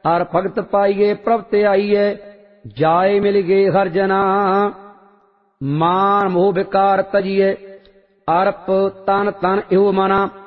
हर भगत पाइए प्रभ ते आइए, जाए मिल गे हर जना। मान मोह विकार तजिए, अर्प तन तन इहो मना।